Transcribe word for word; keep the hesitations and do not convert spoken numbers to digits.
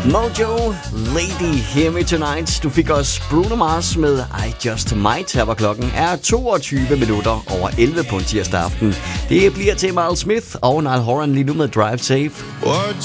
Mojo, Lady, Hear Me Tonight. Du fik også Bruno Mars med I Just Might. Her var klokken er toogtyve minutter over elleve på en tirsdag aften. Det bliver til Miles Smith og Niall Horan lige nu med Drive Safe.